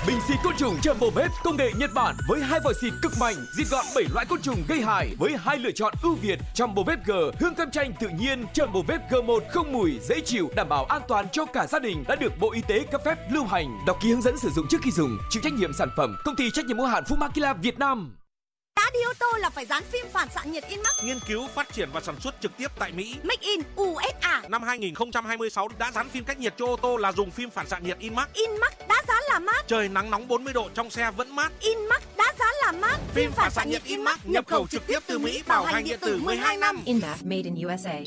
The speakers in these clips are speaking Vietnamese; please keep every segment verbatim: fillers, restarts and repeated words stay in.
Bình xịt côn trùng Jumbo Vet công nghệ Nhật Bản với hai vòi xịt cực mạnh, diệt gọn bảy loại côn trùng gây hại với hai lựa chọn ưu việt. Jumbo Vet G hương cam chanh tự nhiên, Jumbo Vet G một không mùi, dễ chịu, đảm bảo an toàn cho cả gia đình, đã được Bộ Y tế cấp phép lưu hành. Đọc ký hướng dẫn sử dụng trước khi dùng. Chịu trách nhiệm sản phẩm Công ty trách nhiệm hữu hạn Fumakila Việt Nam. Đã đi ô tô là phải dán phim phản xạ nhiệt Inmax. Nghiên cứu, phát triển và sản xuất trực tiếp tại Mỹ. Make in u ét a. Năm hai nghìn không trăm hai mươi sáu đã dán phim cách nhiệt cho ô tô là dùng phim phản xạ nhiệt Inmax. Inmax đã dán là mát. Trời nắng nóng bốn mươi độ trong xe vẫn mát. Inmax đã dán là mát. Phim phản xạ nhiệt Inmax nhập khẩu trực tiếp từ Mỹ, bảo hành điện tử mười hai năm. Inmax made in u ét a.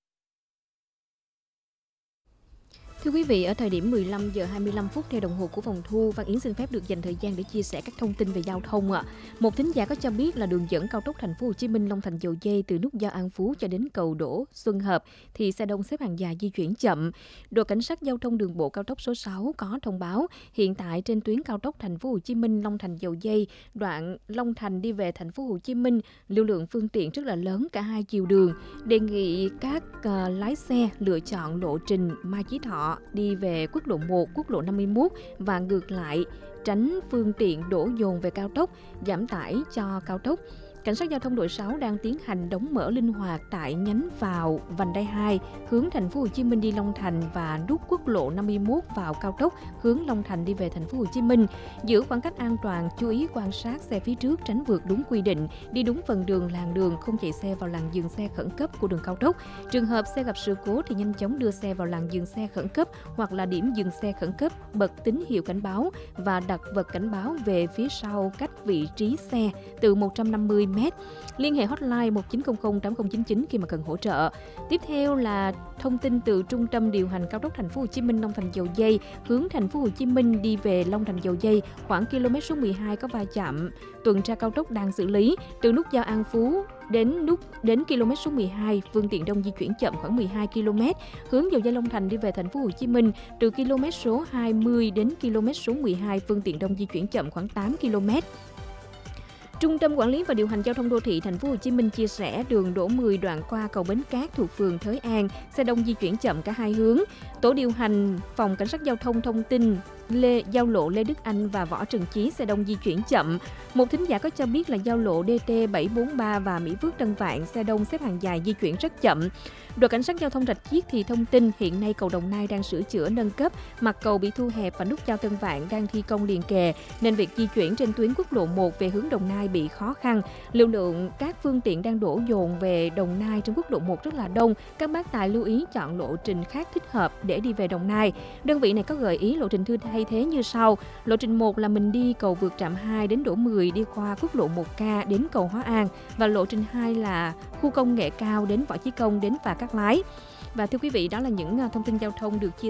Thưa quý vị, ở thời điểm mười lăm giờ hai mươi lăm phút theo đồng hồ của phòng thu, Văn Yến xin phép được dành thời gian để chia sẻ các thông tin về giao thông ạ. Một thính giả có cho biết là đường dẫn cao tốc Thành phố Hồ Chí Minh Long Thành Dầu Giây từ nút giao An Phú cho đến cầu Đỗ Xuân Hợp thì xe đông xếp hàng dài di chuyển chậm. Đội cảnh sát giao thông đường bộ cao tốc số sáu có thông báo hiện tại trên tuyến cao tốc Thành phố Hồ Chí Minh Long Thành Dầu Giây, đoạn Long Thành đi về Thành phố Hồ Chí Minh, lưu lượng phương tiện rất là lớn cả hai chiều đường. Đề nghị các uh, lái xe lựa chọn lộ trình Mai Chí Thọ đi về quốc lộ một, quốc lộ năm mươi mốt và ngược lại, tránh phương tiện đổ dồn về cao tốc, giảm tải cho cao tốc. Cảnh sát giao thông đội sáu đang tiến hành đóng mở linh hoạt tại nhánh vào vành đai hai hướng Thành phố Hồ Chí Minh đi Long Thành và nút quốc lộ năm mươi mốt vào cao tốc hướng Long Thành đi về Thành phố Hồ Chí Minh. Giữ khoảng cách an toàn, chú ý quan sát xe phía trước, tránh vượt đúng quy định, đi đúng phần đường làn đường, không chạy xe vào làn dừng xe khẩn cấp của đường cao tốc. Trường hợp xe gặp sự cố thì nhanh chóng đưa xe vào làn dừng xe khẩn cấp hoặc là điểm dừng xe khẩn cấp, bật tín hiệu cảnh báo và đặt vật cảnh báo về phía sau cách vị trí xe từ một trăm năm mươi mét. Liên hệ hotline một chín không không tám không chín chín khi mà cần hỗ trợ. Tiếp theo là thông tin từ Trung tâm điều hành cao tốc Thành phố Hồ Chí Minh Long Thành Dầu Giây hướng Thành phố Hồ Chí Minh đi về Long Thành Dầu Giây, khoảng km số mười hai có va chạm. Tuần tra cao tốc đang xử lý từ nút giao An Phú đến nút đến km số mười hai, phương tiện đông di chuyển chậm khoảng mười hai ki lô mét. Hướng Dầu Giây Long Thành đi về Thành phố Hồ Chí Minh từ km số hai mươi đến km số mười hai, phương tiện đông di chuyển chậm khoảng tám ki lô mét. Trung tâm Quản lý và Điều hành Giao thông Đô thị Thành phố Hồ Chí Minh chia sẻ đường Đỗ mười đoạn qua cầu Bến Cát thuộc phường Thới An, xe đông di chuyển chậm cả hai hướng. Tổ điều hành Phòng Cảnh sát Giao thông thông tin Lê giao lộ Lê Đức Anh và Võ Trần Chí xe đông di chuyển chậm. Một thính giả có cho biết là giao lộ đê tê bảy bốn ba và Mỹ Phước Tân Vạn xe đông xếp hàng dài di chuyển rất chậm. Đội Cảnh sát Giao thông Rạch Chiếc thì thông tin hiện nay cầu Đồng Nai đang sửa chữa nâng cấp, mặt cầu bị thu hẹp và nút giao Tân Vạn đang thi công liền kề nên việc di chuyển trên tuyến quốc lộ một về hướng Đồng Nai bị khó khăn. Lưu lượng các phương tiện đang đổ dồn về Đồng Nai trên quốc lộ một rất là đông. Các bác tài lưu ý chọn lộ trình khác thích hợp để đi về Đồng Nai. Đơn vị này có gợi ý lộ trình thay thế như sau. Lộ trình một là mình đi cầu vượt trạm hai đến Đỗ mười đi qua quốc lộ một K đến cầu Hóa An, và lộ trình hai là khu công nghệ cao đến Võ Chí Công đến Phà Cát Lái. Và thưa quý vị, đó là những thông tin giao thông được chia